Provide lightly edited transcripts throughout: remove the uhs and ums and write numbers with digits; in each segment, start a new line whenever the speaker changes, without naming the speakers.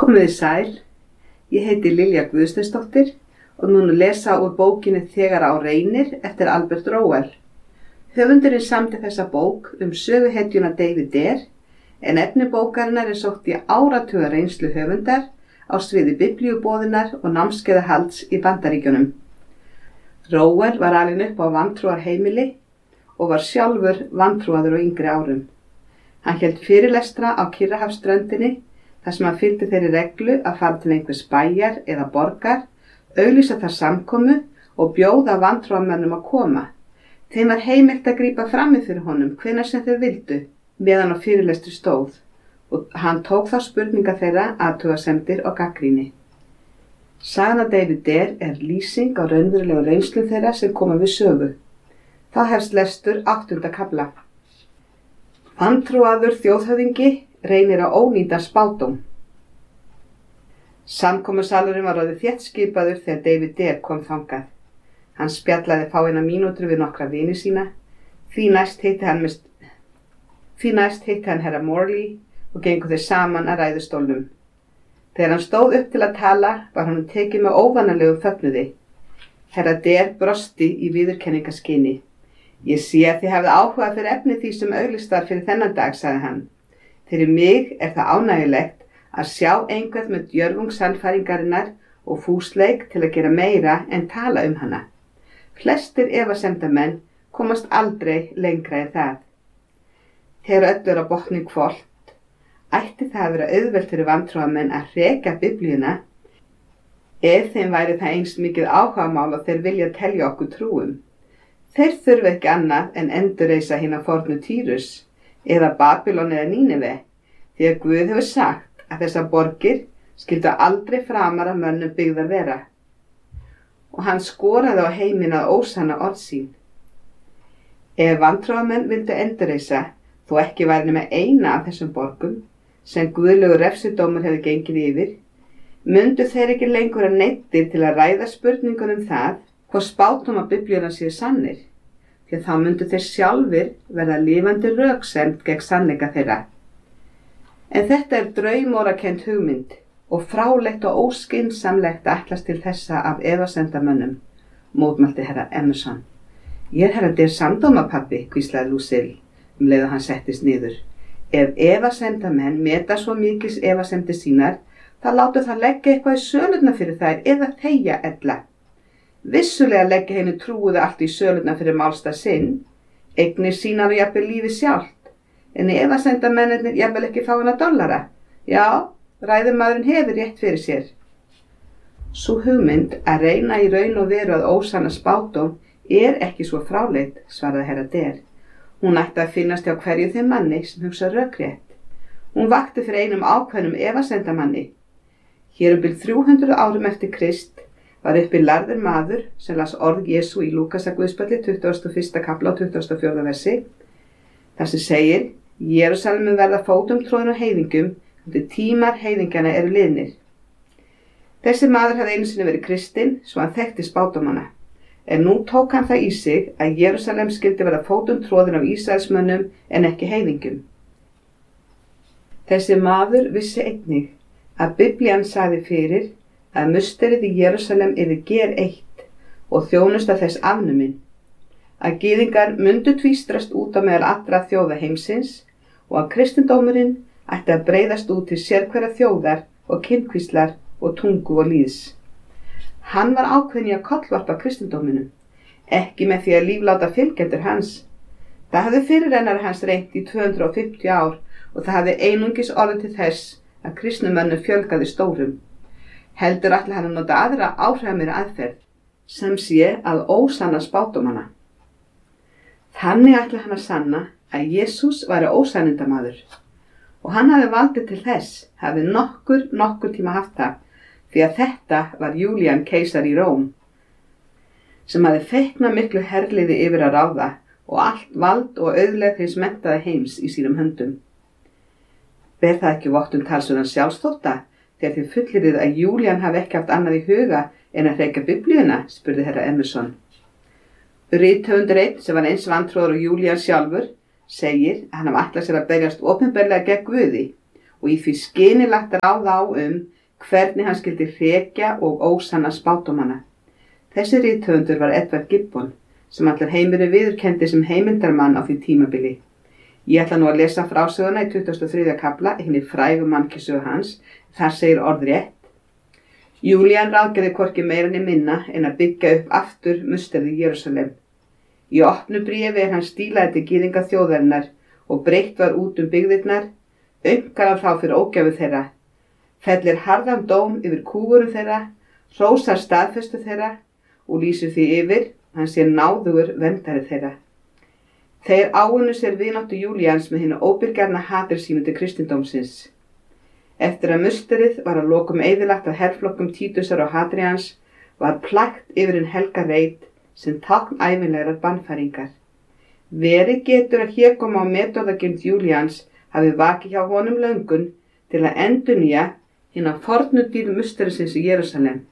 Komiði sæl, ég heiti Lilja Guðsteinsdóttir og mun lesa úr bókinni Þegar á reynir eftir Albert Rowell. Höfundurinn samdi þessa bók söguhetjuna David Dare, en efni bókarinnar sótt í áratuga reynslu höfundar á sviði biblíuboðunar og námskeiðahalds í Bandaríkjunum. Rowell var alinn upp á vantrúarheimili og var sjálfur vantrúaður á yngri árum. Hann hélt fyrirlestra á Kyrrahafsströndinni þar sem hann fylgdi þeirri reglu að fara til einhvers bæjar eða borgar, auglýsa þar samkomu og bjóða vantrúarmönnum að koma. Þeim var heimilt að grípa frammi fyrir honum hvenær sem þeir vildu, meðan á fyrirlestri stóð, og hann tók þá spurninga þeirra, athugasemdir og gagnrýni. Sagan af David Dare lýsing á raunverulegu reynslu þeirra sem koma við sögu. Þá hefst lestur 8. kafla. Vantrúaður þjóðhöfðingi reynir á ónýtan spádóm. Samkomusalurinn var orðið þéttskipaður þegar David Dare kom þangað. Hann spjallaði fáeina mínútur við nokkra vini sína, því næst hitti hann herra Morley og gengu þeir saman að ræðustólnum. Þegar hann stóð upp til að tala var honum tekið með óvanalegu fögnuði. Herra Dare brosti í viðurkenningaskyni. Ég sé að þið hafið áhuga fyrir efni því sem auglýst var fyrir þennan dag, sagði hann. Fyrir mig það ánægjulegt að sjá einhvern með djörfung sannfæringarinnar og fúsleik til að gera meira en tala hana. Flestir efasemdamenn komast aldrei lengra en það. Þegar öllu á botni hvolft, ætti það að vera auðvelt fyrir vantrúarmenn að hrekja Biblíuna ef þeim væri það eins mikið áhugamál og þeir vilja telja okkur trúum. Þeir þurfa ekki annað en endurreisa hina fornu Týrus eða Babylon eða Nínive, því að Guð hefur sagt að þessar borgir skyldu aldrei framar af mönnum byggðar vera. Og hann skoraði á heiminn að ósanna orð sín. Ef vantrúarmenn vildu endurreisa, þó ekki væri nema eina af þessum borgum, sem guðlegur refsidómur hefði gengið yfir, mundu þeir ekki lengur að neyddir til að ræða spurningunum það hvort spádómar Biblíunnar séu sannir, því að þá mundu þeir sjálfir verða lifandi röksemd gegn sannleika þeirra. En þetta draumórakennd hugmynd og frálegt og óskynsamlegt að ætlast til þessa af efasemdamönnum, mótmælti herra Emerson. Ég herra Dare samdóma, pabbi, hvíslaði Lucille leið og hann settist niður. Ef efasemdamenn meta svo mikils efasemdir sínar, þá láta það leggja eitthvað í sölurnar fyrir þær eða þegja ella. Vissulega leggja henni trúuðu allt í sölurnar fyrir málstað sinn, eignir sínar og jafnvel lífið sjálft, en efasemdamennirnir jafnvel ekki fáina dollara. Já, ræðumaðurinn hefur rétt fyrir sér. Sú hugmynd að reyna í raun og veru að ósanna spádóm ekki svo fráleit, svaraði herra Dare. Hún ætti að finnast hjá hverju þeim manni sem hugsa rökrétt. Hún vakti fyrir einum ákveðnum efasemdamanni. Hér bil 300 árum eftir Krist var uppi lærður maður sem las orð Jesú í Lúkasarguðspjalli 21. kafla og 24. versi. Þar sem segir, Jerúsalem verða fótum tróðin á heiðingum, undir tímar heiðingjana eru liðnir. Þessi maður hafði einu sinni verið kristinn, svo hann þekkti spádómana. En nú tók hann það í sig að Jerúsalem skyldi verða fótum tróðin af Ísraelsmönnum en ekki heiðingum. Þessi maður vissi einnig að Biblían sagði fyrir að musterið í Jerúsalem gereytt og þjónusta þess afnumin, að gyðingar mundu tvístrast út á meðal allra þjóða heimsins og að kristindómurinn ætti að breiðast út til sérhverja þjóðar og kynkvíslar og tungu og lýðs. Hann var ákveðinn í að kollvarpa kristindóminum, ekki með því að lífláta fylgjendur hans. Það hafði fyrirrennari hans reynt í 250 ár og það hafði einungis orðið til þess að kristnumönnum fjölgaði stórum. Heldur ætli hann að nota aðra áhrifameri aðferð, sem sé að ósanna spádómana. Þannig ætli hann að sanna að Jesús væri ósannindamaður og hann hafði valdið til þess, hafði nokkur tíma haft það, því að þetta var Júlían keisari í Róm, sem hafði feiknað miklu herliði yfir að ráða og allt vald og auðlegð hins menntaða heims í sínum höndum. Ber það ekki vott talsverðan sjálfsþótta þegar þið fullyrðið að Júlían hafi ekki haft annað í huga en að hrekja Biblíuna, spurði herra Emerson. Rithöfundur einn sem var eins vantrúaður og Júlían sjálfur segir að hann hafi ætlað sér að berjast opinberlega gegn Guði og í því skyni lagt ráð á hvernig hann skyldi hrekja og ósanna spádómana. Þessi rithöfundur var Edward Gibbon, sem allar heimurinn viðurkenndi sem heimildarmann á því tímabili. Ég ætla nú að lesa frásöguna í 23. kafla, hinni frægu mannkynssögu hans. Þar segir orðrétt: Júlían ráðgerði hvorki meira né minna en að byggja upp aftur musterið í Jerúsalem. Í opnu bréfi hann stílaði til gyðinga þjóðarinnar og breytt var út byggðirnar, aumkar hann þá fyrir ógæfu þeirra, fellir harðan dóm yfir kúgurum þeirra, hrósar staðfestu þeirra og lýsir því yfir, hann sé náðugur verndari þeirra. Þeir áunnu sér vináttu Júlíans með hinu óbirgjarna hatur sínu til kristindómsins. Eftir að musterið var að lokum eyðilagt af herflokkum Títusar og Hadrians, var plægt yfir hinn helga reit sem tákn ævinlegrar bannfæringar. Verið getur að hégóma á metorðagirnd Júlíans hafi vakið hjá honum löngun til að endurnýja hina fornu dýr musterisins í Jerúsalem.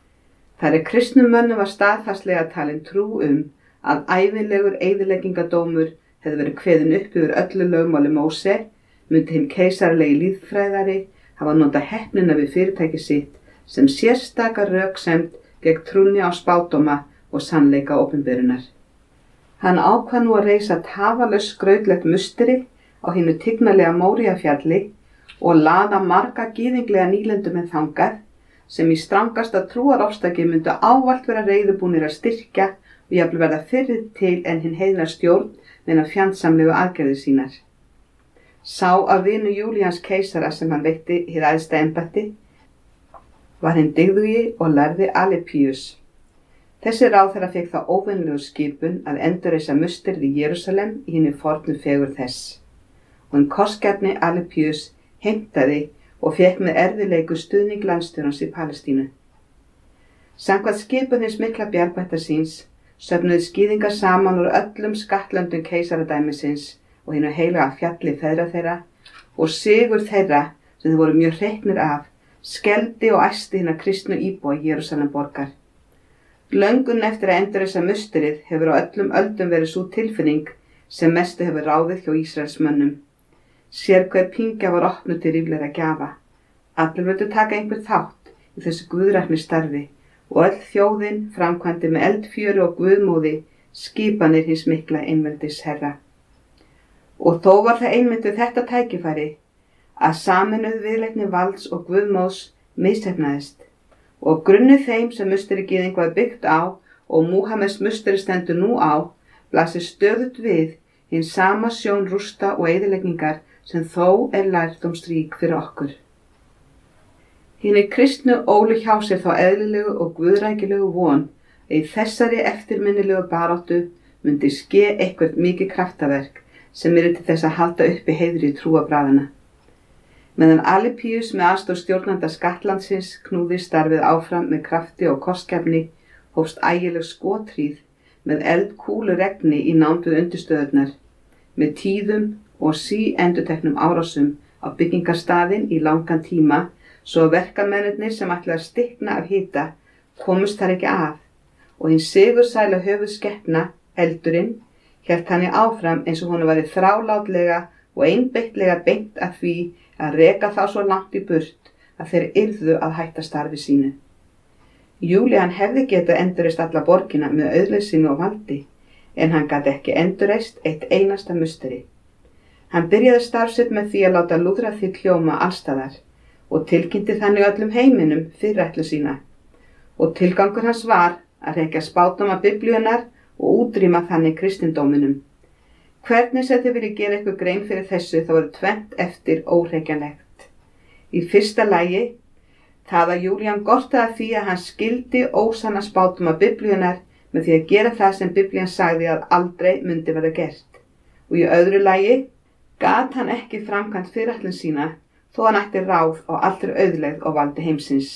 Þar kristnum mönnum var staðfastlega talin trú að ævinlegur eyðileggingadómur hefði verið kveðinn upp yfir öllu lögmáli Móse, myndi hinn keisaralegi lýðfræðari hafa notað heppnina við fyrirtæki sitt sem sérstaka röksemd gegn trúnni á spádóma og sannleika opinberunar. Hann ákvað nú að reisa tafarlaust skrautlegt musteri á hinu tignarlega Móríafjalli og laða marga gyðinglega nýlendumenn þangað sem í strangasta trúarofstaki myndu ávallt vera reiðubúnir að styrkja og jafnvel verða fyrr til en hinn heiðna stjórn með fjandsamlegu aðgerðir sínar. Sá af vinu Júlíans keisara sem hann veitti hið æðsta embætti var hinn dygðugi og lærði Alypius. Þessi ráðherra fékk þá óvenjulegu skipun að endurreisa musterið í Jerúsalem í hinni fornu fegurð þess. Og hinn kostgjarni Alypius heimtaði og fékk með erfiðleiku stuðning landstjórans í Palestínu. Samkvæmt skipun hins mikla bjargvættar síns söfnuðu skýðingar saman úr öllum skattlöndum keisaradæmisins og hinu heilaga fjalli feðra þeirra og sigur þeirra sem þeir voru mjög hreyknir af, skelfdi og æsti hina kristnu íbúa Jerúsalem borgar. Löngun eftir að endurreisa musterið hefur á öllum öldum verið sú tilfinning sem mestu hefur ráðið hjá Ísraelsmönnum. Sérhver pingja var opnuð til ríflegra gjafa. Allir vildu taka einhver þátt í þessu guðrækni starfi og öll þjóðin framkvæmdi með eldfjöru og guðmóði skipanir hins mikla einveldis herra. Og þó var það einmitt við þetta tækifæri að sameinuð viðleitni valds og guðmóðs misheppnaðist og grunnið þeim sem musteri gyðing var byggt á og Múhameðs musteri stendur nú á blasir stöðugt við hinn sama sjón rústa og eyðileggingar sem þó lærdómsrík fyrir okkur. Hinir kristnu ólu hjá sér þá eðlilegu og guðrækilegu von að í þessari eftirminnilegu baráttu myndi ske eitthvert mikið kraftaverk sem til þess að halda uppi heiðri trúarbragðanna. Meðan Alypius með aðstoð stjórnanda Skattlandsins knúði starfið áfram með krafti og kostgæfni, hófst ægileg skothríð með eldkúluregni í nánd við undirstöðurnar, með tíðum og endurteknum árásum á byggingarstaðinn í langan tíma, svo verkamennirnir sem ætlaði að stikna af hita komust þar ekki af, og hinn sigursæla höfuðskepna, eldurinn, hélt hann áfram eins og honum væri þrálátlega og einbeitlega beint að því að reka þá svo langt í burt að þeir yrðu að hætta starfi sínu. Júlían hefði getað endurreist alla borgina með auðleysinu og valdi, en hann gat ekki endurreist eitt einasta musteri. Hann byrjaði starf sitt með því að láta lúðra því hljóma allstaðar og tilkynnti þannig öllum heiminum fyrirætlu sína. Og tilgangur hans var að rekja spádóma Biblíunnar og útrýma þannig kristindóminum. Hvernig sem þið viljið gera eitthvað grein fyrir þessu þá eru tvennt eftir óhrekjanlegt. Í fyrsta lagi, það að Júlían gortaði því að hann skildi ósanna spádóma Biblíunnar með því að gera það sem Biblían sagði að aldrei myndi verða gert. Og í öðru lagi, gat hann ekki framkvæmt fyrirætlun sína þó hann ætti ráð á allri auðlegð og valdi heimsins.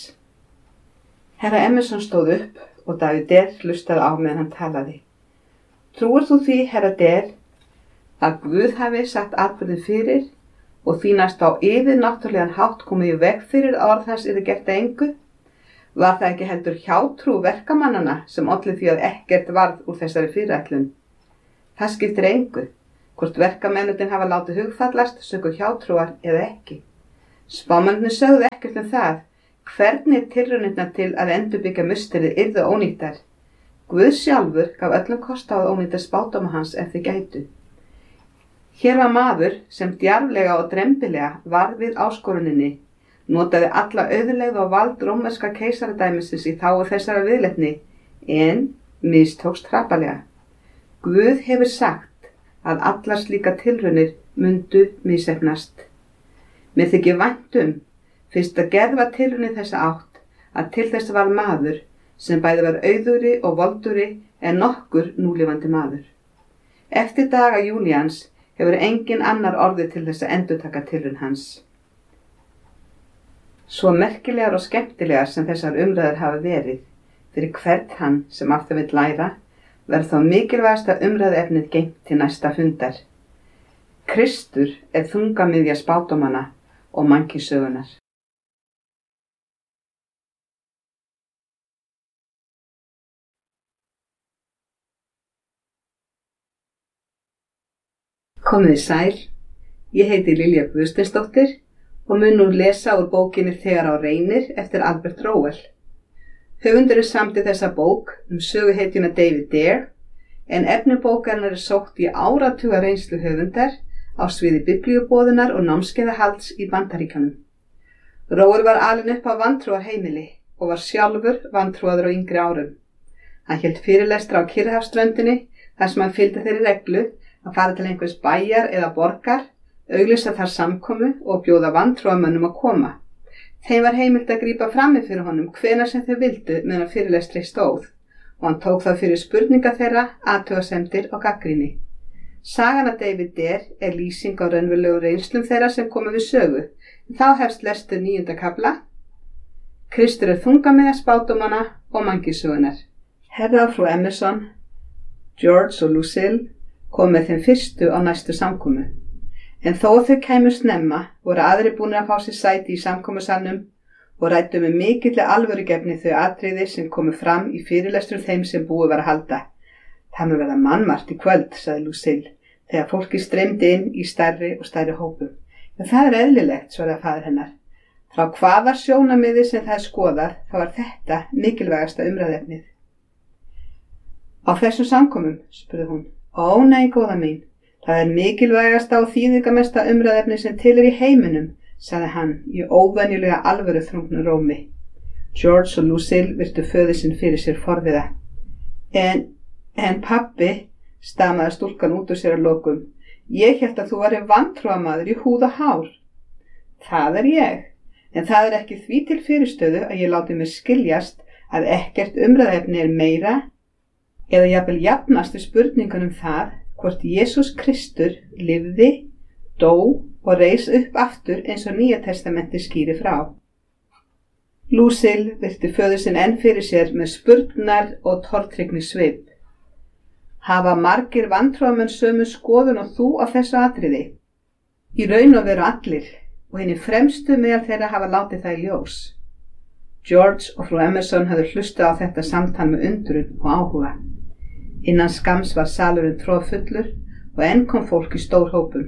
Herra Emerson stóð upp og David Der hlustaði á meðan hann talaði. Trúir þú því, herra Der, að Guð hafi sagt atburðinn fyrir og því næst á yfirnáttúrlegan hátt komið í veg fyrir að orð þess yrði gert að engu? Var það ekki heldur hjátrú verkamannanna sem olli því að ekkert varð úr þessari fyrirætlun? Það skiptir engu, hvort verkamennirnir hafa látið hugfallast sökum hjátrúar eða ekki. Spámennirnir sögðu ekkert það, Hvernig tilraunirnar til að endurbyggja musterið yrðu ónýttar? Guð sjálfur gaf öllum kost á að ónýta spádóma hans ef þeir gætu. Hér var maður sem djarflega og drembilega varð við áskoruninni, notaði alla auðlegð og vald rómverska keisaradæmisins í þágu þessara viðleitni, en mistókst hrapalega. Guð hefur sagt að allar slíka tilraunir mundu misheppnast. Mér þykir vænt fyrst að gerð var tilraun í þessa átt, að til þess var maður sem bæði var auðugri og voldugri en nokkur núlifandi maður. Eftir daga Júlíans hefur engin annar orðið til þess að endurtaka tilraun hans. Svo merkilegar og skemmtilegar sem þessar umræður hafa verið, fyrir hvern hann sem af þeim vill læra, verður þá mikilvægasta umræðuefnið geymt til næsta fundar. Kristur er þungamiðja spádómanna og mannkynssögunnar. Komiði sæl, ég heiti Lilja Guðsteinsdóttir og mun nú lesa úr bókinni Þegar á reynir eftir Albert Rowell. Höfundurinn samdi þessa bók söguhetjuna David Dare, en efni bókarinnar er sótt í áratuga reynslu höfundar á sviði biblíuboðunar og námskeiðahalds í Bandaríkjunum. Rowell var alinn upp á vantrúarheimili og var sjálfur vantrúaður á yngri árum. Hann hélt fyrirlestra á Kyrrahafsströndinni þar sem hann fylgdi þeirri reglu að fara til einhvers bæjar eða borgar, auglýsa þar samkomu og bjóða vantrúarmönnum að koma. Þeim var heimilt að grípa frammi fyrir honum hvenær sem þau vildu meðan fyrirlestri stóð og hann tók það fyrir spurninga þeirra, athugasemdir og gagnrýni. Sagan af David Dare er lýsing á raunverulegu reynslum þeirra sem komu við sögu. Þá hefst lestur 9. kafla. Kristur er þungamiðja spádómanna og mannkynssögunnar. Herra og frú Emerson, George og Lucille kom með þeim fyrstu á næstu samkomu. En þó þau kæmu snemma voru aðrir búnir að fá sér sæti í samkomusalnum og ræddu með mikilli alvörugefni þau atriði sem komu fram í fyrirlestrum þeim sem búið var að halda. Það mun verða mannmargt í kvöld, sagði Lucille, þegar fólki streymdi inn í stærri og stærri hópum. En það er eðlilegt, svaraði faðir hennar. Frá hvaða sjónarmiði sem það er skoðað, þá var þetta mikilvægasta umræðefnið. Á þessum samkomum, spurði hún. Ó nei, góða mín. Það er mikilvægasta og þýðingamesta umræðefni sem til í heiminum, sagði hann í óvenjulega alvöru þrungnu rómi. George og Lucille virtu föður sinn fyrir sér forviða. En pabbi, stamaði stúlkan út úr sér að lokum, ég hélt að þú væri vantrúamaður í húð og hár. Það er ég, en það er ekki því til fyrirstöðu að ég láti mér skiljast að ekkert umræðefni er meira eða jafnvel jafnast við spurningunum það hvort Jesús Kristur lifði, dó og reis upp aftur eins og Nýja testamenti skýrir frá. Lucille virti föður sinn enn fyrir sér með spurnar og tortryggni svip. Hafa margir vantrúamenn sömu skoðun og þú á þessu atriði? Í raun og veru allir, og hinni fremstu meðal þeirra hafa látið það í ljós. George og frú Emerson hafði hlustað á þetta samtal með undrun og áhuga. Innan skams var salurinn troðfullur og enn kom fólk í stór hópum.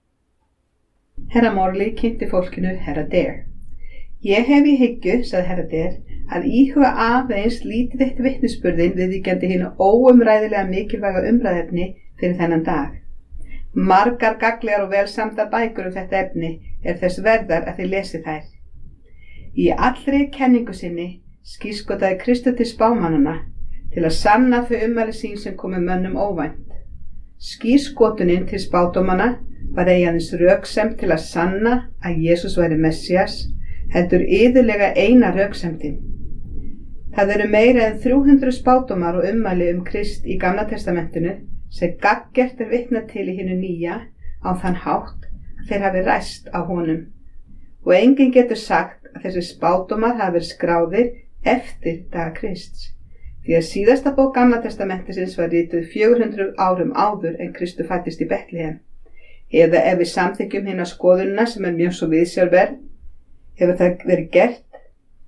Herra Morley kynnti fólkinu Herra Dare. Ég hef í hyggju, sagði Herra Dare, að íhuga aðeins lítið eitt vitnisburðin viðvíkjandi hinu óumræðilega mikilvæga umræðefni fyrir þennan dag. Margar gagnlegar og velsamdar bækur þetta efni er þess verðar að þið lesi þær. Í allri kenningu sinni skírskotaði Kristur til spámannanna til að sanna þau ummæli sín sem komu mönnum óvænt. Skírskotunin til spádómanna var aðeins röksemd til að sanna að Jesús væri Messias, heldur iðulega eina röksemdin. Það eru meira en 300 spádómar og ummæli Krist í Gamla testamentinu sem gagngert er vitnað til í hinu nýja á þann hátt að þeir hafi ræst á honum. Og enginn getur sagt að þessi spádómar hafi verið skráðir eftir daga Krists. Því að síðasta bók Gamla testamentisins var rituð 400 árum áður en Kristur fæddist í Betlehem. Eða ef við samþykjum hina skoðunina sem er mjög svo viðsjárverð, hefur það verið gert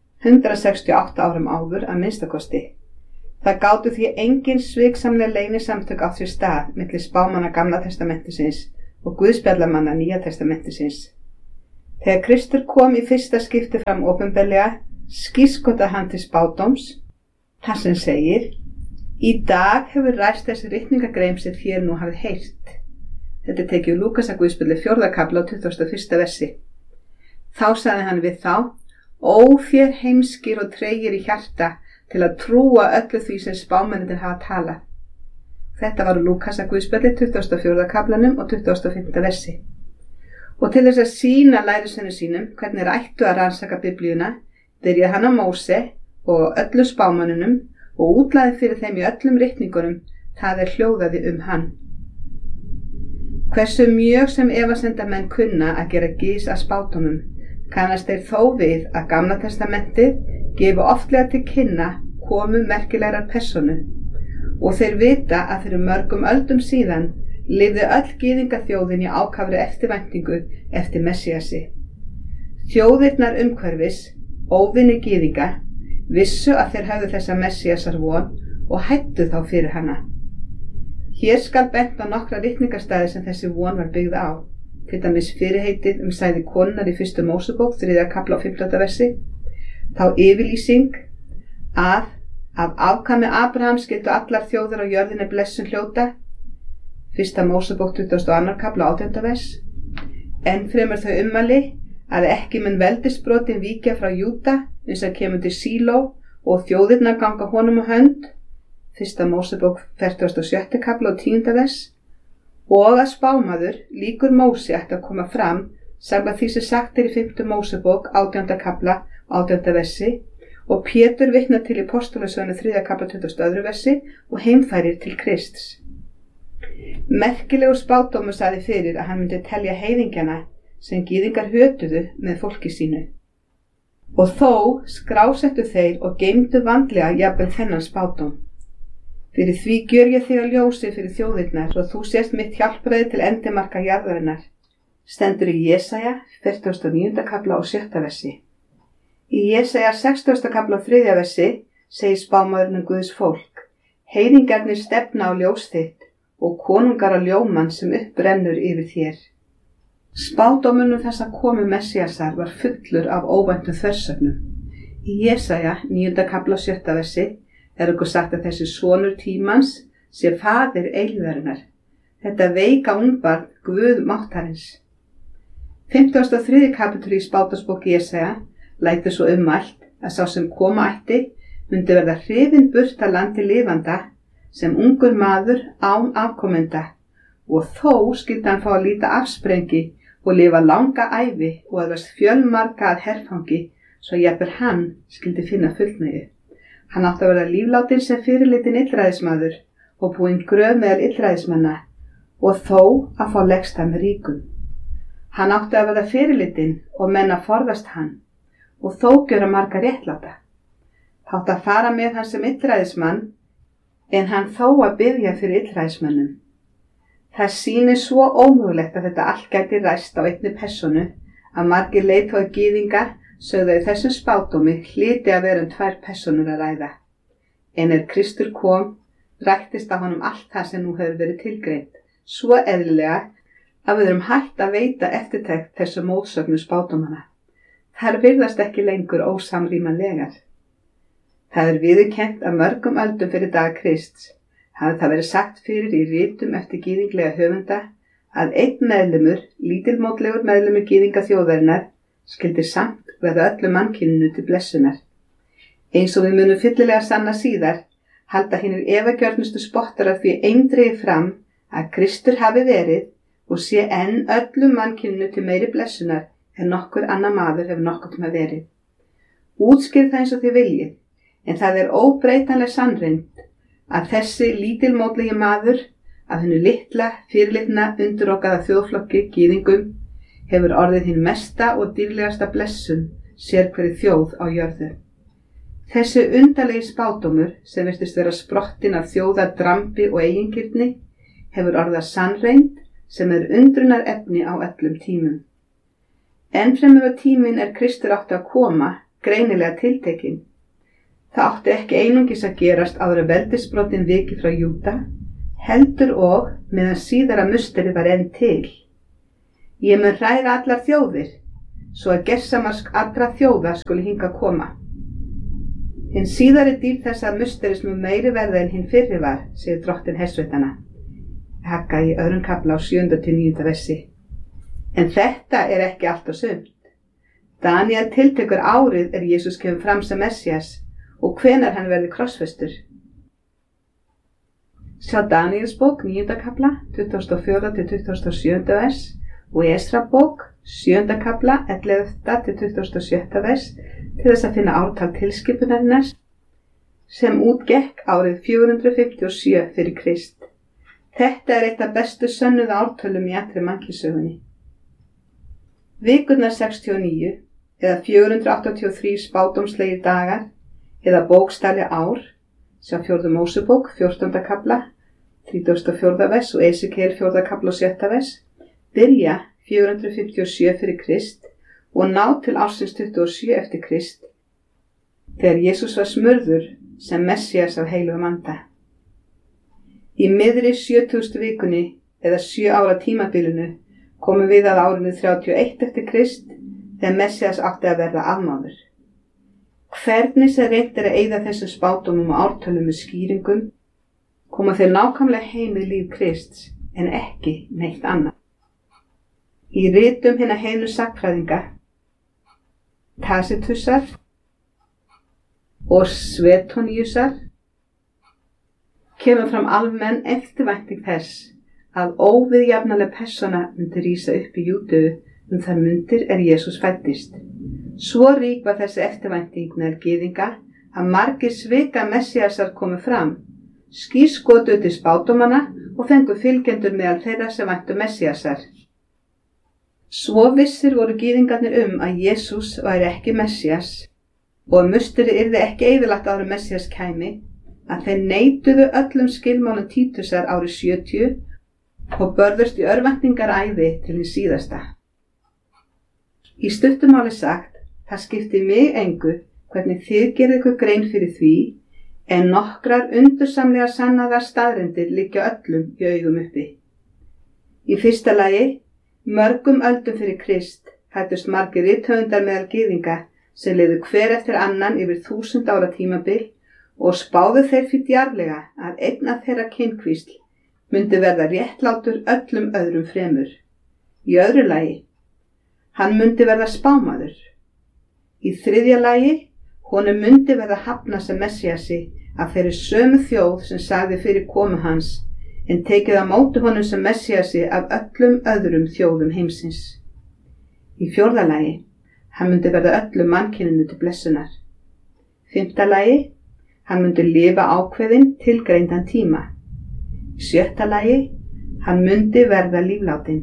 168 árum áður að minnstakosti. Það gátu því engin sviksamlega leynisamtök á sér stað milli spámanna Gamla testamentisins og guðspjallamanna Nýja testamentisins. Þegar Kristur kom í fyrsta skipti fram opinberlega skírskotaði hann til spádóms, þar sem segir: Í dag hefur ræst þessi ritningagrein sem þér nú hafið heyrt. Þetta er tekið úr Lúkasarguðspjalli 4. kafla á 21. versi. Þá sagði hann við þá: Ó þér heimskir og tregir í hjarta til að trúa öllu því sem spámennirnir hafa talað. Þetta var úr Lúkasarguðspjalli 24. kaflanum og 25. versi. Og til þess að sýna lærisveinum sínum hvernig ættu að rannsaka Biblíuna, byrjaði hann á Móse og öllum spámönnunum og útlaði fyrir þeim í öllum ritningunum það hljóðaði hann. Hversu mjög sem efasemdamenn kunna að gera gys að spádómum, kannast þeir þó við að Gamla testamentið gefi oftlega til kynna komu merkilegrar persónu og þeir vita að fyrir mörgum öldum síðan lifði öll gyðingaþjóðin í ákafri eftirvæntingu eftir Messíasi. Þjóðirnar umhverfis, óvinir gyðinga, vissu að þeir höfðu þessa Messíasar von og hættu þá fyrir hana. Hér skal bent á nokkra ritningarstaði sem þessi von var byggð á, til dæmis fyrirheitið sæði konunnar í 1. Mósebók 3. kafla á 15. versi, þá yfirlýsing að af afkvæmi Abraham skyldu allar þjóðir á jörðinni blessun hljóta, 1. Mósebók 22. kafla 18. vers, enn fremur þau ummæli að ekki mun veldisbrotin víkja frá Júda eins og kemur til Síló og þjóðirnar ganga honum á hönd, 1. Mósebók 47. kafla og 10. vers, og að spámaður líkur Mósi ætti að koma fram samkvæmt því sem sagt í 5. Mósebók 18. kafla 18. versi og Pétur vitnar til í Postulasögunum 3. kafla 22. versi og heimfærir til Krists. Merkilegur spádómur sagði fyrir að hann myndi telja heiðingjana sem gyðingar hötuðu með fólki sínu. Og þó skrásettu þeir og geymdu vandlega jafnvel þennan spádóm. Fyrir því gjör ég þig að ljósi fyrir þjóðirnar og þú sést mitt hjálpræði til endimarka jarðarinnar. Stendur í Jesaja 49. kafla og 6. versi. Í Jesaja 60. kafla og 3. versi segir spámaðurinn Guðs fólk: Heiðingarnir stefna á ljós þitt og konungar á ljómann sem upprennur yfir þér. Spádómunum þess að komu Messíasar var fullur af óvæntum þversögnum. Í Jesaja 9. kafla og 7. versi er okkur sagt að þessi sonur tímans sé faðir eilíðarinnar, þetta veika ungbarn Guð máttarins. 53. kapítul í spádómsbók Jesaja lætur svo ummælt að sá sem koma ætti myndi verða hrifinn burt af landi lifanda sem ungur maður án afkomenda og þó skyldi hann fá að líta afsprengi og lifa langa ævi og að verðast fjölmarga að herfangi svo jafnvel hann skyldi finna fullnægju. Hann átti að verða líflátin sem fyrirlitin illræðismaður og búinn gröf meðal illræðismanna og þó að fá legsta með ríkum. Hann átti að verða fyrirlitin og menn að forðast hann og þó gjöra marga réttláta. Þátti að fara með hann sem illræðismann en hann þó að biðja fyrir illræðismönnum. Það sýnir svo ómögulegt að þetta allt gæti ræst á einni persónu að margir leiðtogar gyðinga sögðu að þessum spádómi hlyti að vera 2 persónur að ræða. En Kristur kom, ræktist á honum allt það sem nú hefur verið tilgreint, svo eðlilega að við erum hætt að veita eftirtekt þessu mótsögnu spádómana. Þær virðast ekki lengur ósamrýmanlegar. Það viðurkennt að mörgum öldum fyrir dag Krists hafði það verið sagt fyrir í ritum eftir gyðinglega höfunda að einn meðlimur, lítilmótlegur meðlimur gyðinga þjóðarinnar, skyldi samt verða öllu mannkyninu til blessunar. Eins og við munum fyllilega sanna síðar, halda hinir efagjörnustu spottarar því eindregið fram að Kristur hafi verið og sé enn öllu mannkyninu til meiri blessunar en nokkur annar maður hefur nokkuð tíma verið. Útskýrið það eins og þið viljið, en það er óbreytanleg sannreynd að þessi lítilmótlegi maður af hennu litla, fyrirlitna, undirokaða þjóðflokki gyðingum hefur orðið hinn mesta og dýrlegasta blessun sérhverri þjóð á jörðu. Þessi undarlegi spádómur sem virtist vera sprottin af þjóðardrambi og eigingirni hefur orðið sannreynd sem undrunar efni á öllum tímum. Ennfremur tíminn Kristur átti að koma greinilega tiltekinn. Það átti ekki einungis að gerast áður að veldisbrotin viki frá Júda, heldur og meðan síðara musteri var enn til. Ég mun hræra allar þjóðir, svo að gersamast allra þjóða skuli hingað koma. Hinn síðari dýrð þessa musteris mun meiri verða en hinn fyrri var, segir drottinn hersveitanna. Haggai í 2. kafla á 7. til 9. versi. En þetta er ekki allt og sumt. Daniel tiltekur árið er Jesús kemur fram sem Messias og hvenær hann verði krossfestur. Sjá Daniels bók 9. kafla 24. til 27. vers og Esra bók 7. kafla 11. til 27. vers til þess að finna ártal tilskipunarinnar sem útgekk árið 457 fyrir Krist. Þetta er eitt af bestu sönnuðu ártölum í allri mannkynssögunni. Vikurnar 69 eða 483 spádómslegir dagar eða bókstafleg ár, sjá 4. Mósebók 14. kafla 34. vers og Esekiel 4. kafla og 7. vers, byrja 457 fyrir Krist og ná til ársins 27 eftir Krist, þegar Jesús var smurður sem Messias af heilugum anda. Í miðri 70. vikunni eða 7 ára tímabilinu komum við að árinu 31 eftir Krist þegar Messias átti að verða afmáður. Hvernig sem reynt er að eyða þessum spádómum og ártölum með skýringum, koma þeir nákvæmlega heim í líf Krists en ekki neitt annað. Í ritum hinna heinu sagnfræðinga, Tacitusar og Suetoniusar, kemur fram almenn eftirvænting þess að óviðjafnaleg persóna myndi rísa upp í Júdeu þær mundir er Jesús fæddist. Svo rík var þessi eftirvænting meðal gyðinga að margir svika Messiasar komu fram, skírskotuðu til spádómanna og fengu fylgjendur meðal þeirra sem væntu Messiasar. Svo vissir voru gyðingarnir að Jesús væri ekki Messias og að musterið yrði ekki eyðilagt áður en Messias kæmi, að þeir neituðu öllum skilmálum Títusar árið 70 og börðust í örvæntingaræði til hins síðasta. Í stuttumáli sagt, það skipti mig engu hvernig þið gerðu ykkur grein fyrir því, en nokkrar undursamlega sannaðar staðreyndir liggja öllum í augum uppi. Í fyrsta lagi, mörgum öldum fyrir Krist fæddust margir rithöfundar meðal gyðinga sem liðu hver eftir annan yfir 1000 ára tímabil og spáðu þeir fyrir djarflega að einn af þeirra kynkvísl myndi verða réttlátur öllum öðrum fremur. Í öðru lagi, hann myndi verða spámaður. Í þriðja lagi, honum myndi verða hafna sem Messiasi af þeirri sömu þjóð sem sagði fyrir komu hans, en tekið á móti honum sem Messiasi af öllum öðrum þjóðum heimsins. Í fjórða lagi, hann myndi verða öllum mannkyninu til blessunar. Fimmta lagi, hann myndi lifa ákveðinn tilgreindan tíma. Í sjötta lagi, hann myndi verða líflátinn.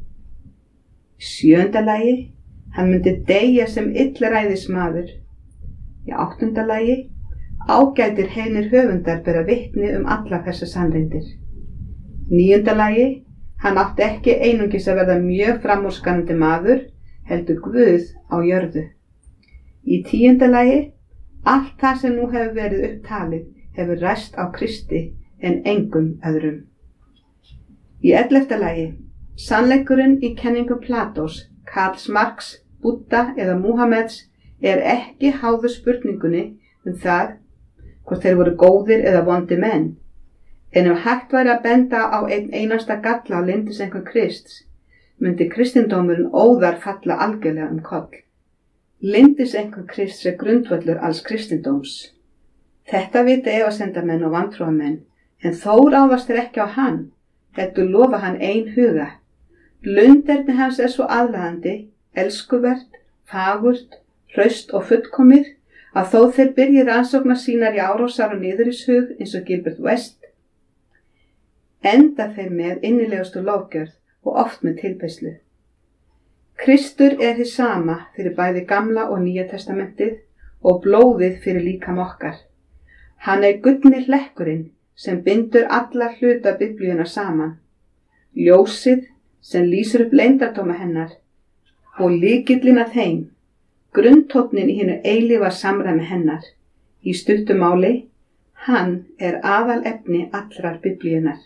Í sjöunda lagi, hann myndi deyja sem illræðismaður. Í áttunda lagi, ágætir heilnir höfundar bera vitni allar þessar sannreyndir. Níunda lagi, hann átti ekki einungis að verða mjög framúrskarandi maður, heldur Guð á jörðu. Í tíunda lagi, allt það sem nú hefur verið upptalið hefur ræst á Kristi en engum öðrum. Í 11. lagi, sannleikurinn í kenningum Platós, Karls Marx, Búdda eða Múhammeds er ekki háður spurningunni það hvort þeir voru góðir eða vondi menn, en ef hægt væri að benda á einn einasta galla á lyndiseinkunn Krists, myndi kristindómurinn óðar falla algjörlega koll. Lyndiseinkunn Krists er grundvöllur alls kristindóms. Þetta vita efasemdamenn og vantrúamenn, en þó ráðast þeir ekki á hann, heldur lofa hann einhuga. Lunderni hans er svo aðlaðandi, elskuvert, fagurt, hraust og fullkomið, að þó þeir byrji rannsóknar sínar í árósar og niðurishug eins og Gilbert West, enda þeir með innilegustu lofgjörð og oft með tilbeiðslu. Kristur er hið sama fyrir bæði Gamla og Nýja testamentið og blóðið fyrir líkam okkar. Hann er gullni hlekkurinn sem bindur alla hluta Biblíunnar saman, ljósið sem lýsir upp leyndardóma hennar og lykillinn að þeim, grunntónninn í hinu eilífa samræmi hennar. Í stuttu máli, hann er aðalefni allrar Biblíunnar.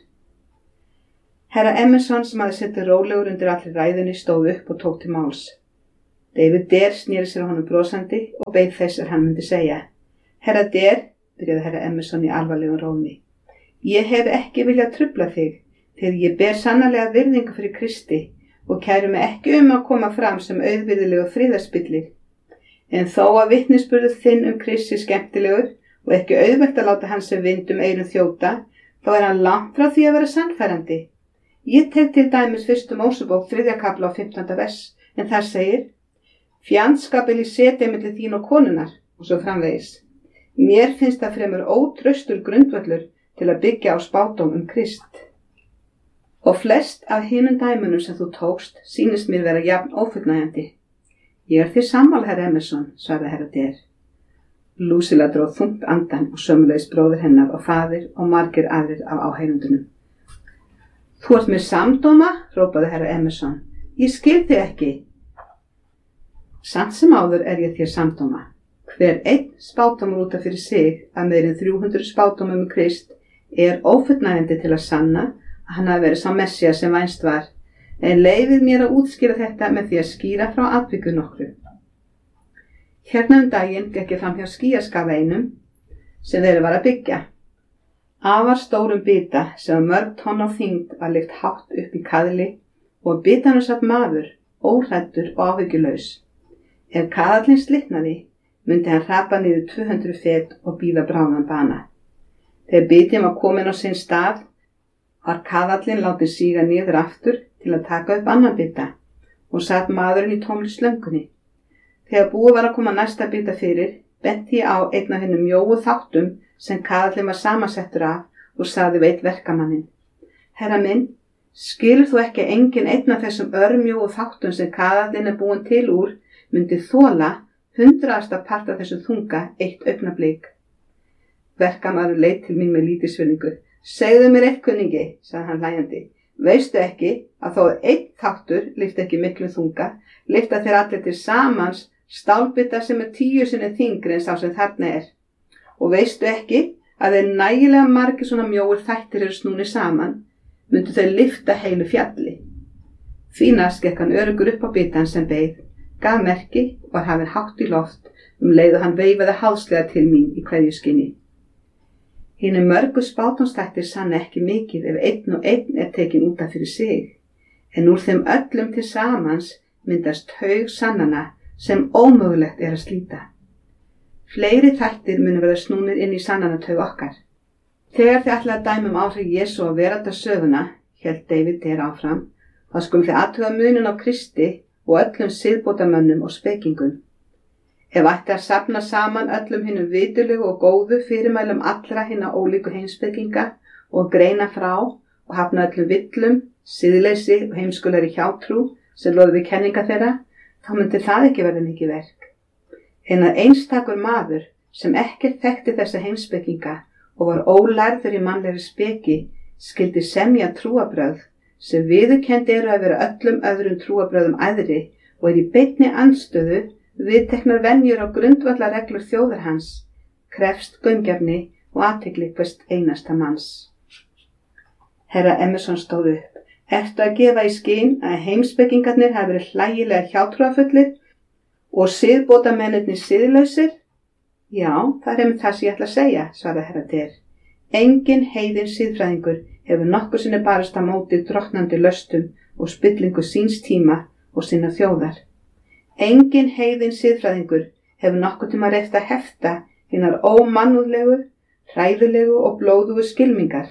Herra Emerson sem hafði setið rólegur undir allri ræðunni stóð upp og tók til máls. David Dare sneri sér á honum brosandi og beið þess hann myndi segja: Herra Der, byrjaði herra Emerson í alvarlegum rómi. Ég hef ekki viljað trufla þig, þegar ég ber sannarlega virðingu fyrir Kristi og kæru mig ekki að koma fram sem auðvirðilegu friðarspillir. En þó að vitnisburður þinn Kristi skemmtilegur og ekki auðvelt að láta hann sem vind eyrum þjóta, þá hann langt frá því að vera sannfærandi. Ég tek til dæmis 1. Mósebók 3. kafla og 15. vers, en þar segir: Fjandskap vil ég setja milli þín og konunnar, og svo framvegis. Mér finnst það fremur ótraustur grundvöllur til að byggja á spádóm Krist. Og flest af hinum dæmunum sem þú tókst sýnist mér vera jafn ófullnægjandi. Ég því sammála, herra Emerson, svaraði herra Der. Lucilla dró þungt andan og sömuleiðis bróðir hennar og faðir og margir aðrir af áheyrendunum. Þú ert með samdóma, hrópaði herra Emerson. Ég skil þig ekki. Samt sem áður ég þér samdóma. Hver einn spádómur út af fyrir sig af meira en 300 spádómum Krist ófullnægjandi til að sanna að hann hafi verið sá Messías sem vænst var, en leyfið mér að útskýra þetta með því að skýra frá atvikum nokkru. Hérna daginn gekk ég fram hjá skýjaskafa einum sem verið var að byggja. Afar stórum bita sem mörg tonn á þyngd var lyft hátt upp í kaðli og bitanum satt maður, óhræddur og áhyggjulaus. Ef kaðallinn slitnaði, myndi hann hrapa niður 200 fet og bíða bráðan bana. Þegar bitinn var komin á sinn stað, var kaðallinn látinn síga niður aftur til að taka upp annan bita og satt maðurinn í tómri slöngunni. Þegar búið var að koma næsta bita fyrir, benti ég á einn af hinum mjóu þáttum sem kaðallinn var samansettur af og sagði við einn verkamanninn: Herra minn, skilur þú ekki að engin einn af þessum örmjóu þáttum sem kaðallinn búin til úr myndi þola 100. part af þessum þunga eitt augnablik? Verkamaður leit til mín með lítilsvirðingu. Segðu mér eitt, kunningi, sagði hann hlæjandi. Veistu ekki að þó einn þáttur lyfti ekki miklu þunga, lyfta þeir allir til samans stálbita sem 10 sinnum þyngri en sá sem þarna Og veistu ekki að þeir nægilega margir svona mjóir þættir snúnir saman, myndu þau lyfta heilu fjalli. Fínast gekk hann öruggur upp á bitann sem beið, gaf merki og var hafinn hátt í loft leið og hann veifaði háðslega til mín í kveðjuskyni. Hinir mörgu spádómsþættir sanna ekki mikið ef einn og einn tekin út af fyrir sig, en úr þeim öllum til samans myndast haug sannana sem ómögulegt að slíta. Fleiri þættir munu verða snúnir inn í sannanataug okkar. Þegar þið ætla að dæma áhrif Jesú á veraldarsöguna, hélt David Der áfram, þá skulum þið athuga muninn á Kristi og öllum siðbótarmönnum og spekingum. Ef ætti að safna saman öllum hinum vitulegu og góðu fyrirmælum allra hinna ólíku heimspekinga og greina frá og hafna öllum villum, siðleysi og heimskulegri hjátrú sem loði við kenninga þeirra, þá myndi það ekki verða mikið verk. En að einstakur maður sem ekkert þekkti þessa heimspekinga og var ólærður í mannlegri speki skyldi semja trúarbrögð sem viðurkennd að vera öllum öðrum trúarbrögðum æðri og í beinni andstöðu viðteknar venjur á grundvallarreglur þjóðar hans, krefst gaumgæfni og athygli hvers einasta manns. Herra Emerson stóð upp. Ertu að gefa í skyn að heimspekingarnir hafi verið hlægilega hjátrúarfullir og siðbótarmennirnir siðlausir? Já, það með það sem ég ætla að segja, svaraði herra Der. Engin heiðinn siðfræðingur hefur nokkur sinni barist á móti drottnandi löstum og spillingu síns tíma og sinna þjóðar. Engin heiðinn siðfræðingur hefur nokkur tíma reyft að hefta hinar ómannúðlegu, hræðilegu og blóðugu skylmingar.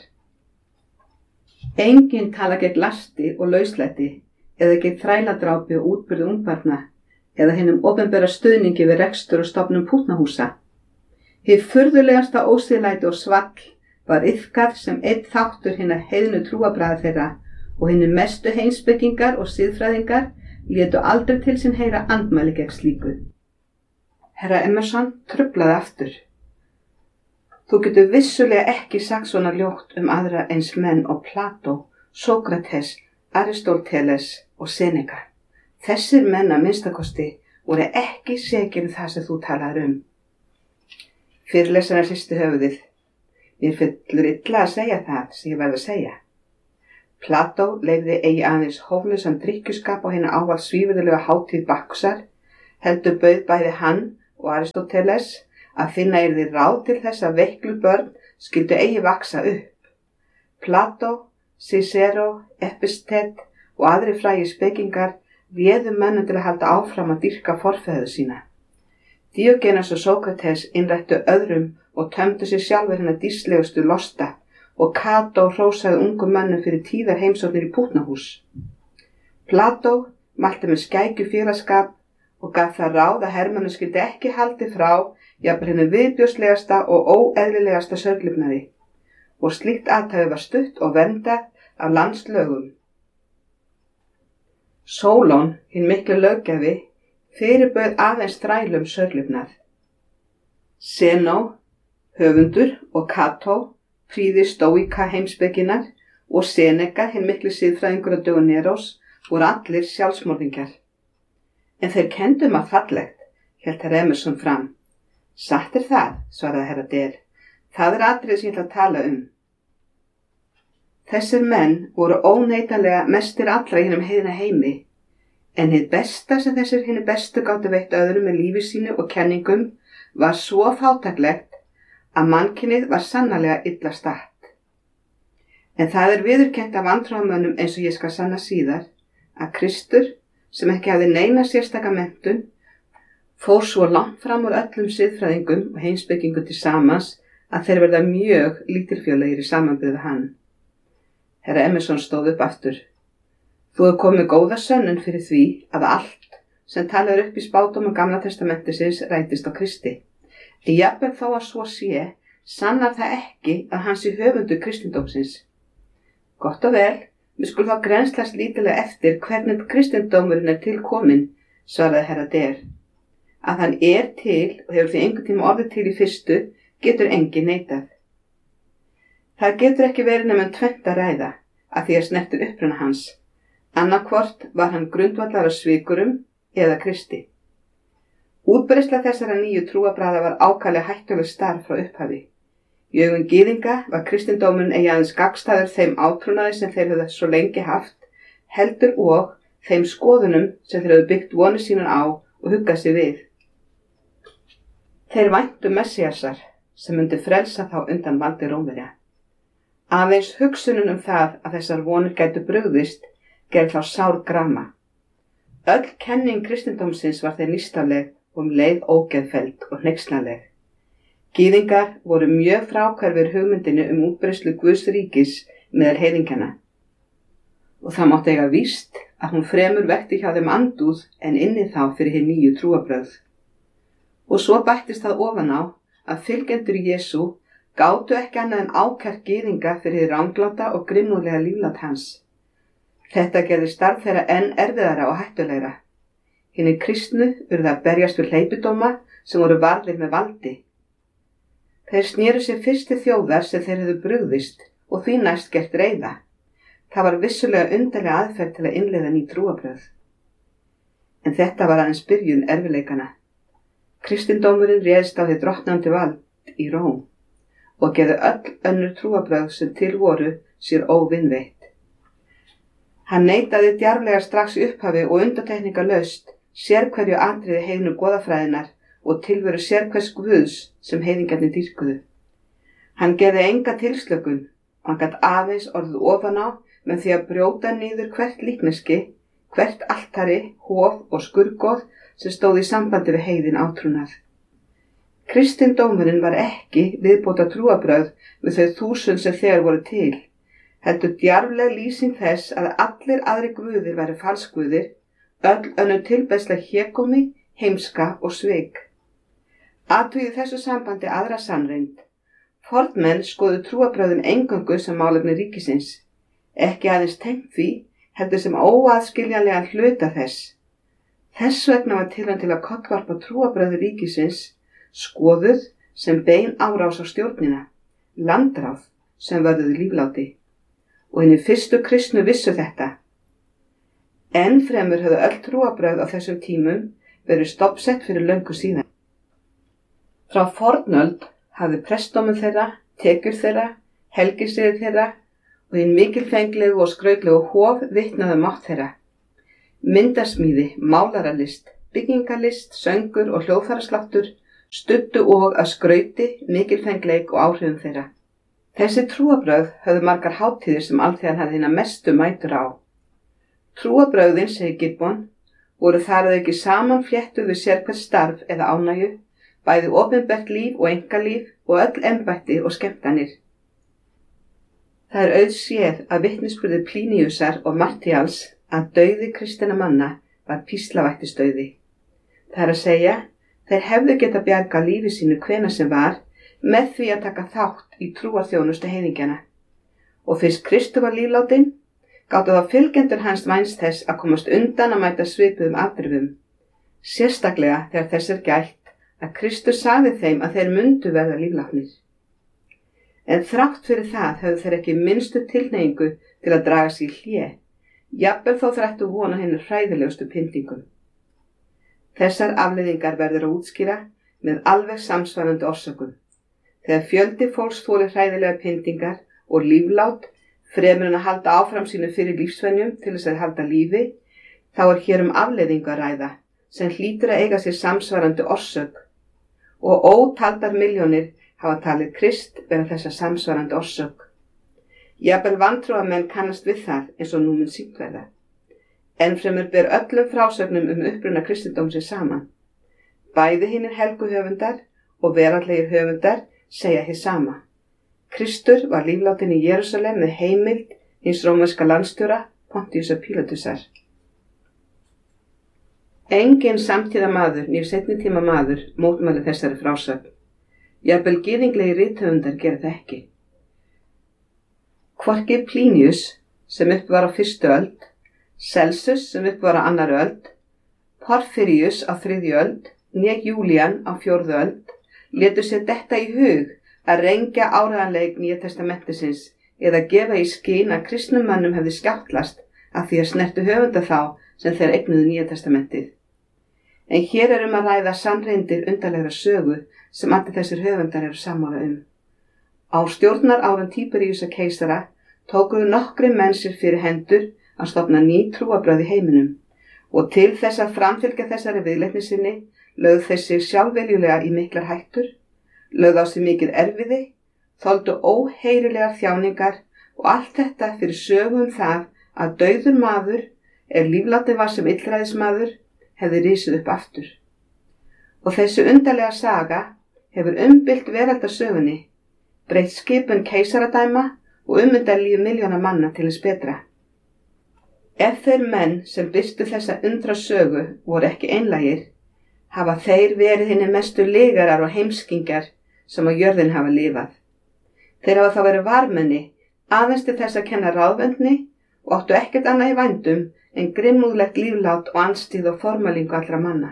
Engin tala gegn lasti og lauslæti eða gegn þræladrápi og útburði ungbarna eða hinum opinbera stuðningi við rekstur og stofnun pútnahúsa. Hið furðulegasta ósiðlæti og svall var iðkað sem einn þáttur hinna heiðnu trúarbragða þeirra og hinir mestu heimspekingar og siðfræðingar létu aldrei til sín heyra andmæli gegn slíku. Herra Emerson truflaði aftur. Þú getur vissulega ekki sagt svona ljótt aðra eins menn og Plató, Sókrates, Aristóteles og Seneca. Þessir menn að minnstakosti voru ekki segir það sem þú talaðir Fyrirlesarinn hristi höfuðið. Mér fyllur illa að segja það sem ég verð að segja. Plató leyfði eigi aðeins hóflausan drykkjuskap á hina ávallt svívirðulega hátíð Bakkusar, heldur bauð bæði hann og Aristóteles að finna yrði ráð til þess að veiklu börn skyldu eigi vaksa upp. Plató, Cicero, Epiktet og aðrir frægir spekingar réðu mönnum til að halda áfram að dýrka forfeður sína. Díógenes og Sókrates innrættu öðrum og tömdu sér sjálfur hinna dýrslegustu losta og Kató hrósaði ungum mönnum fyrir tíðar heimsóknir í pútnahús. Plató mælti með skækju félagsskap og gaf það ráð að hermönnum skyldi ekki haldið frá jafnvel hinu viðbjóðslegasta og óeðlilegasta sörglifnaði og slíkt athæfi var stutt og verndað af landslögum. Sólón, hinn miklu löggjafi, fyrirbauð aðeins þrælum sörglifnað. Senó, höfundur og Kató, prýði stóíka heimspekinnar og Seneca, hinn miklu siðfræðingur á dögum Nerós, voru allir sjálfsmorðingjar. En þeir kenndu að fallegt, hélt herra Emerson fram. Satt er það, svaraði herra Der. Það er atriði sem ég ætla að tala um. Þessir menn voru óneitanlega mestir allra í hinum heiðna heimi, en hið besta sem þessir hinni bestu gátu veitt öðrum með lífi sínu og kenningum var svo fátæklegt að mannkynið var sannarlega illa statt. En það er viðurkennt af vantrúarmönnum eins og ég skal sanna síðar, að Kristur, sem ekki hafði neina sérstaka menntun, fór svo langt fram úr öllum siðfræðingum og heimspekingum til samans að þeir verða mjög lítilfjólegir í samanburði við hann. Herra Emerson stóð upp aftur. Þú hefur komið góða sönnun fyrir því að allt sem talað er upp í spádómum Gamla testamentisins rætist á Kristi. En jafnvel þó að svo sé, sannar það ekki að hann sé höfundur kristindómsins. Gott og vel, við skulum þá grennslast lítilega eftir hvernig kristindómurinn er til kominn, svaraði herra Der. Að hann er til og hefur því einhvern tíma orðið til í fyrstu, getur enginn neitað. Það getur ekki verið nema tvennt að ræða, að því að snertir uppruna hans. Annarkvort var hann grundvallar á svikurum eða Kristi. Útbreiðsla þessara nýju trúarbragða var ákaflega hættuleg starf frá upphafi. Í augum gyðinga var kristindómurinn eigi aðeins gagnstæður þeim átrúnaði sem þeir höfðu svo lengi haft, heldur og þeim skoðunum sem þeir höfðu byggt vonir sínar á og huggað sig við. Þeir væntu Messíasar sem myndi frelsa þá undan valdi Rómverja. Aðeins hugsunum það að þessar vonir gætu brugðist gerði þá sár grama. Öll kenning kristindómsins var þeir nýstafleg og leið ógeðfelld og hneykslanleg. Gyðingar voru mjög fráhverfir hugmyndinu útbreiðslu Guðs ríkis meðal heiðingjana. Og það mátti eiga víst að hún fremur vekti hjá þeim andúð en inni þá fyrir hið nýju trúarbrögð. Og svo bættist það ofan á að fylgjendur Jesú gátu ekki annað en ákært gyðinga fyrir hið rangláta og grimmúðlega líflát hans. Þetta gerði starf þeirra enn erfiðara og hættulegra. Hinir kristnu urðu að berjast við hleypidóma sem voru varðir með valdi. Þeir snéru sér fyrst til þjóðar sem þeir hefðu brugðist og því næst gert reiða. Það var vissulega undarlega aðferð til að innleiða ný trúarbrögð. En þetta var aðeins byrjun erfiðleikana. Kristindómurinn réðst á hið drottnandi vald í Róm og gerði öll önnur trúarbrögð sem til voru sér óvinveitt. Hann neitaði djarflega strax í upphafi og undantekningarlaust sérhverju atriði heiðnu goðafræðinnar og tilveru sérhvers guðs sem heiðingarnir dýrkuðu. Hann gerði enga tilslökun og hann gat aðeins orðið ofan á með því að brjóta niður hvert líkneski, hvert altari, hof og skurðgoð sem stóð í sambandi við heiðin átrúnað. Kristindómurinn var ekki viðbóta trúarbrögð við þau 1000 sem þegar voru til, heldur djarfleg lýsing þess að allir aðri guðir væru falsguðir, öll önnur tilbeiðsla hégómi, heimska og svik. Athugið þessu sambandi aðra sannreynd. Fornmenn skoðu trúarbrögðin eingöngu sem málefni ríkisins, ekki aðeins tengt því, heldur sem óaðskiljanlegan hluta þess. Þess vegna var tilraun til að kollvarpa trúarbrögði ríkisins skoðuð sem bein árás á stjórnina, landráð sem vörðuðu lífláti. Og hinir fyrstu kristnu vissu þetta. Enn fremur höfðu öll trúarbrögð á þessum tímum verið stoppsett fyrir löngu síðan. Frá fornöld hafði prestdómur þeirra, tekjur þeirra, helgisiðir þeirra og hinn mikilfenglegu og skrautlegu hof vitnaði mátt þeirra. Myndasmíði, málaralist, byggingalist, söngur og hljóðfærasláttur studdu og að skrauti, mikilfengleik og áhrifum þeirra. Þessi trúarbrögð höfðu margar hátíðir sem alþýðan hafði hina mestu mætur á. Trúarbrögðin, segir Gibbon, voru þar að auki samanfléttuð við sérhvert starf eða ánægju, bæði opinbert líf og einkalíf og öll embætti og skemmtanir. Það er auðséð að vitnisburður Plíniusar og Martials að dauði kristinna manna var píslavættisdauði. Það er að segja, þeir hefðu geta bjargað lífi sínu hvenær sem var með því að taka þátt í trúarþjónustu heiðingjana. Og fyrst Kristur var líflátin, gátu þá fylgjendur hans vænst þess að komast undan að mæta svipuðum afdrifum, sérstaklega þegar þess er gætt að Kristur sagði þeim að þeir mundu verða líflátnir. En þrátt fyrir það höfðu þeir ekki minnstu tilhneigingu til að draga sig í hlé, jafnvel þó þeir ættu von á hinum hræðilegustu pyndingum. Þessar afleiðingar verður að útskýra með alveg samsvarandi orsökum. Þegar fjöldi fólks þolir hræðilega pyndingar og líflát, fremur en að halda áfram sínu fyrir lífsvenjum til þess að halda lífi, þá er hér afleiðingu að ræða, sem hlýtur að eiga sér samsvarandi orsök, og ótaldar milljónir hafa talið Krist vera þessa samsvarandi orsök. Jafnvel vantrúamenn kannast við það eins og nú mun sýnt verða. Ennfremur ber öllum frásögnum uppruna kristindómsins saman. Bæði hinir helgu höfundar og veraldlegir höfundar segja hið sama. Kristur var líflátin í Jerúsalem með heimild hins rómverska landstjóra Pontiusar Pílatusar. Enginn samtíða maður né seinni tíma maður mótmælir þessari frásögn. Jafnvel gyðinglegi rithöfundar gera það ekki. Hvorki Plinius, sem upp var á 1. öld, Celsus, sem upp var á 2. öld, Porfirius á 3. öld, né Júlían á 4. öld, létu sér detta í hug að rengja áreiðanleik Nýja testamentisins eða gefa í skyn að kristnum mönnum hefði skjáttlast af því að snertu höfunda þá sem þeir eignuðu Nýja testamentið. En hér er að ræða sannreyndir undarlegra sögu sem allir þessir höfundar eru sammála Á stjórnar árum Tíberíusar keisara tókuðu nokkri menn sér fyrir hendur að stofna ný trúarbrögð í heiminum og til þess að framfylgja þessari viðleitni sinni lögðu þeir sig sjálfviljulega í miklar hættur, lögðu á sig mikið erfiði, þoldu óheyrilegar þjáningar og allt þetta fyrir sögu það að dauður maður, líflátin var sem illræðismaður, hefði risið upp aftur. Og þessi undarlega saga hefur umbylt veraldarsögunni, breytt skipun keisaradæma og ummyndað líf milljóna manna til hins betra. Ef þeir menn sem birtu þessa undra sögu voru ekki einlægir, hafa þeir verið hinir mestu lygarar og heimskingjar sem á jörðin hafa lifað. Þeir hafa þá verið varmenni, aðeins til þess að kenna ráðvendni og áttu ekkert annað í vændum en grimmúðlegt líflát og anstíð og formalingu allra manna.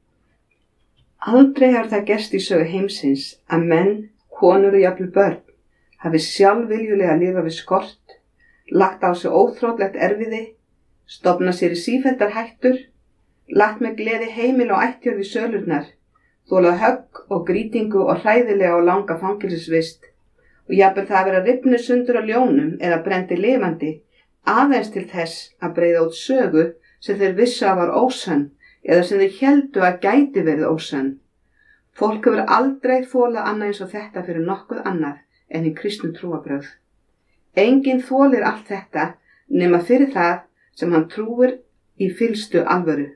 Aldrei hefur það gerst í sögu heimsins að menn, konur og jafnvel börn hafi sjálfviljulega lifað við skort, lagt á sig óþrótlegt erfiði, stofnað sér í sífelldar hættur, lagt með gleði heimil og ættjörð í sölurnar, þolað högg og grýtingu og hræðilega og langa fangelsisvist og jafnvel það að vera rifnir sundur á ljónum eða brendi lifandi aðeins til þess að breiða út sögu sem þeir vissu að var ósönn eða sem þeir héldu að gæti verið ósönn. Fólk hefur aldrei þolað annað eins og þetta fyrir nokkuð annað en í kristnu trúarbrögð. Enginn þolir allt þetta nema fyrir það sem hann trúir í fyllstu alvöru.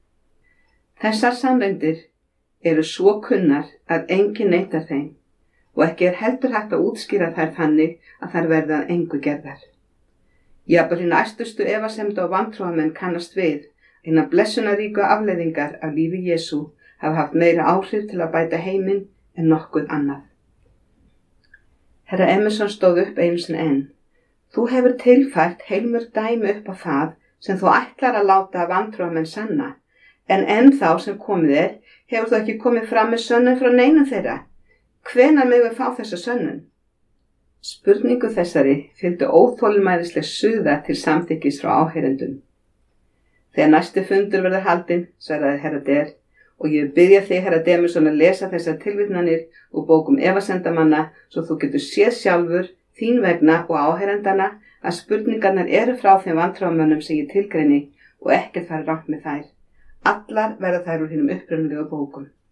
Þessar sannreyndir eru svo kunnar að enginn neitar þeim og ekki heldur hægt að útskýra þær þannig að þær verða að engu gerðar. Jafnvel hina æstustu efasemda og vantrúamenn kannast við hina blessunaríku afleiðingar af lífi Jesú hafa haft meira áhrif til að bæta heiminn en nokkuð annað. Herra Emerson stóð upp einu sinni enn. Þú hefur tilfært heilmörg dæmi upp á það sem þú ætlar að láta vantrúamenn sanna, en ennþá sem komið hefur þú ekki komið fram með sönnun frá neinum þeirra. Hvenær megum við fá þessa sönnun? Spurningu þessari fylgdu óþolinmæðisleg suða til samþykkis frá áheyrendum. Þegar næsti fundur verður haldinn, svaraði herra Der, og ég byrja þig, herra Demusson, að lesa þessar tilvitnanir úr bókum efasendamanna svo þú getur séð sjálfur, þín vegna og áheyrendana að spurningarnar eru frá þeim vantrúamönnum sem ég tilgreini og ekkert fari rangt með þær. Allar verða þær úr hinum upprunalegu bókum.